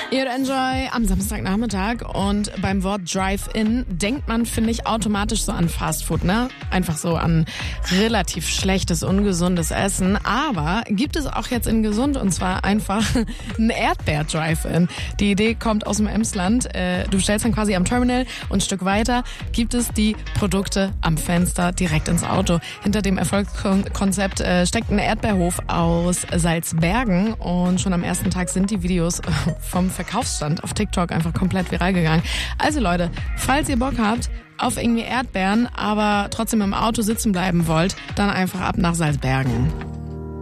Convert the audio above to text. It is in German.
Ihr hört Enjoy am Samstagnachmittag und beim Wort Drive-In denkt man, finde ich, automatisch so an Fastfood, ne? Einfach so an relativ schlechtes, ungesundes Essen. Aber gibt es auch jetzt in gesund und zwar einfach ein Erdbeer-Drive-In. Die Idee kommt aus dem Emsland. Du stellst dann quasi am Terminal und ein Stück weiter gibt es die Produkte am Fenster direkt ins Auto. Hinter dem Erfolgskonzept steckt ein Erdbeerhof aus Salzbergen und schon am ersten Tag sind die Videos vom Verkaufsstand auf TikTok einfach komplett viral gegangen. Also Leute, falls ihr Bock habt auf irgendwie Erdbeeren, aber trotzdem im Auto sitzen bleiben wollt, dann einfach ab nach Salzbergen.